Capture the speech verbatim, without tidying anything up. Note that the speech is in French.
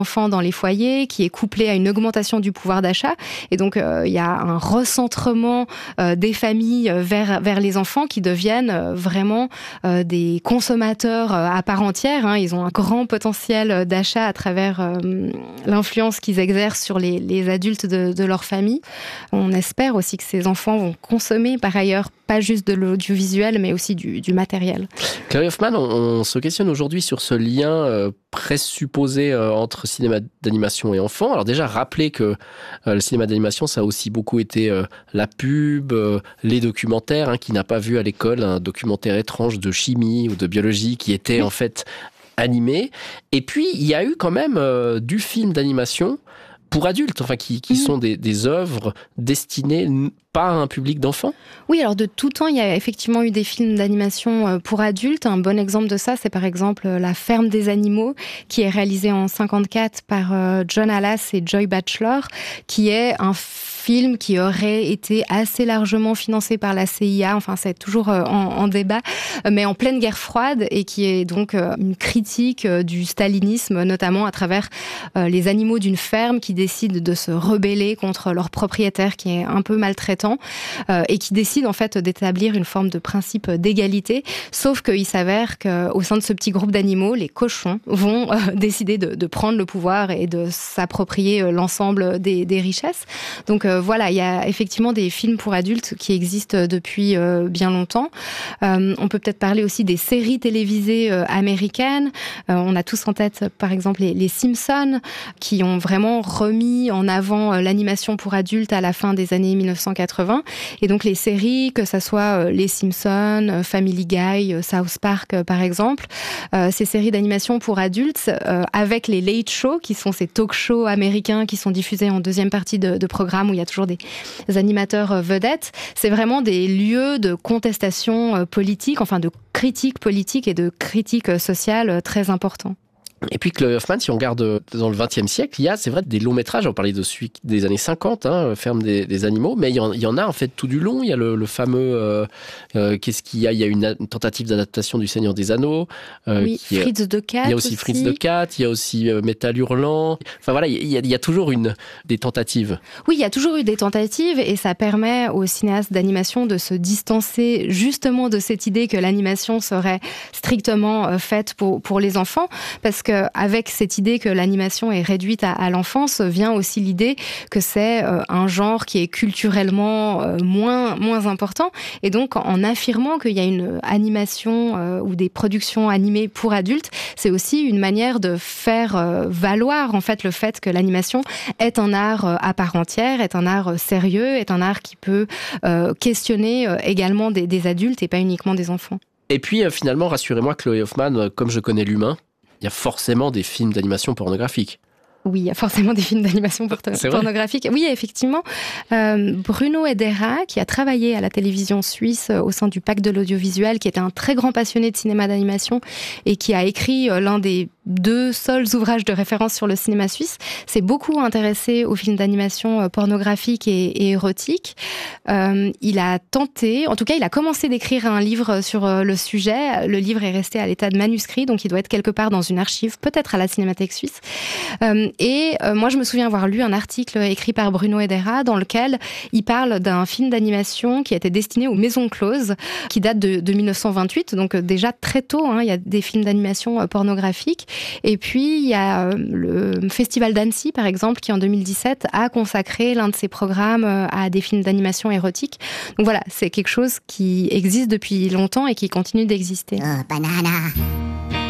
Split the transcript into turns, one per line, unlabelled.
enfants dans les foyers, qui est couplé à une augmentation du pouvoir d'achat. Et donc, euh, il y a un recentrement euh, des familles vers, vers les enfants qui deviennent euh, vraiment euh, des consommateurs euh, à part entière. Hein. Ils ont un grand potentiel d'achat à travers euh, l'influence qu'ils exercent sur les, les adultes de, de leur famille. On espère aussi que ces enfants vont consommer par ailleurs pas juste de l'audiovisuel, mais aussi du, du matériel.
Chloé Hoffman, on, on se questionne aujourd'hui sur ce lien euh, présupposé euh, entre cinéma d'animation et enfants. Alors déjà, rappeler que euh, le cinéma d'animation, ça a aussi beaucoup été euh, la pub, euh, les documentaires. Hein, qui n'a pas vu à l'école un documentaire étrange de chimie ou de biologie qui était oui. en fait animé. Et puis, il y a eu quand même euh, du film d'animation pour adultes, enfin qui, qui mmh. sont des, des œuvres destinées pas à un public d'enfants.
Oui, alors de tout temps, il y a effectivement eu des films d'animation pour adultes. Un bon exemple de ça, c'est par exemple La Ferme des animaux, qui est réalisé en cinquante-quatre par John Halas et Joy Batchelor, qui est un film qui aurait été assez largement financé par la C I A, enfin c'est toujours en, en débat, mais en pleine guerre froide, et qui est donc une critique du stalinisme, notamment à travers les animaux d'une ferme qui décident de se rebeller contre leur propriétaire qui est un peu maltraitant, euh, et qui décident en fait d'établir une forme de principe d'égalité, sauf qu'il s'avère qu'au sein de ce petit groupe d'animaux, les cochons vont euh, décider de, de prendre le pouvoir et de s'approprier l'ensemble des, des richesses. Donc euh, voilà, il y a effectivement des films pour adultes qui existent depuis euh, bien longtemps. Euh, on peut peut-être parler aussi des séries télévisées euh, américaines. Euh, on a tous en tête par exemple les, les Simpsons, qui ont vraiment remis en avant euh, l'animation pour adultes à la fin des années mille neuf cent quatre-vingts. Et donc les séries, que ça soit euh, les Simpsons, euh, Family Guy, euh, South Park euh, par exemple, euh, ces séries d'animation pour adultes, euh, avec les late shows, qui sont ces talk-shows américains qui sont diffusés en deuxième partie de, de programme, où il y a toujours des, des animateurs euh, vedettes, c'est vraiment des lieux de contestation euh, politique, enfin de critique politique et de critique euh, sociale euh, très importants.
Et puis Chloé Hoffman, si on regarde dans le vingtième siècle, il y a, c'est vrai, des longs métrages. On parlait de celui des années cinquante, hein, Ferme des, des animaux, mais il y, en, il y en a en fait tout du long. Il y a le, le fameux, euh, euh, qu'est-ce qu'il y a Il y a une, une tentative d'adaptation du Seigneur des Anneaux.
Euh, oui, qui Fritz de Cat.
Il y a aussi, aussi Fritz de Cat. Il y a aussi euh, Métal Hurlant. Enfin voilà, il y, a, il y a toujours une des tentatives.
Oui, il y a toujours eu des tentatives, et ça permet aux cinéastes d'animation de se distancer justement de cette idée que l'animation serait strictement euh, faite pour pour les enfants, parce que avec cette idée que l'animation est réduite à, à l'enfance, vient aussi l'idée que c'est euh, un genre qui est culturellement euh, moins, moins important. Et donc, en affirmant qu'il y a une animation euh, ou des productions animées pour adultes, c'est aussi une manière de faire euh, valoir en fait le fait que l'animation est un art euh, à part entière, est un art euh, sérieux, est un art qui peut euh, questionner euh, également des, des adultes et pas uniquement des enfants.
Et puis, euh, finalement, rassurez-moi, Chloé Hoffman, euh, comme je connais l'humain, il y a forcément des films d'animation pornographiques.
Oui, il y a forcément des films d'animation pornographique. Oui, effectivement. Euh, Bruno Edera, qui a travaillé à la télévision suisse euh, au sein du Pacte de l'audiovisuel, qui était un très grand passionné de cinéma d'animation et qui a écrit euh, l'un des deux seuls ouvrages de référence sur le cinéma suisse, s'est beaucoup intéressé aux films d'animation euh, pornographiques et, et érotiques. Euh, il a tenté, en tout cas, il a commencé d'écrire un livre sur euh, le sujet. Le livre est resté à l'état de manuscrit, donc il doit être quelque part dans une archive, peut-être à la Cinémathèque suisse. Euh, Et euh, moi, je me souviens avoir lu un article écrit par Bruno Edera dans lequel il parle d'un film d'animation qui était destiné aux maisons closes, qui date de, de mille neuf cent vingt-huit, donc euh, déjà très tôt, hein, il y a des films d'animation euh, pornographiques. Et puis, il y a euh, le Festival d'Annecy, par exemple, qui en deux mille dix-sept a consacré l'un de ses programmes euh, à des films d'animation érotiques. Donc voilà, c'est quelque chose qui existe depuis longtemps et qui continue d'exister.
Oh, banana.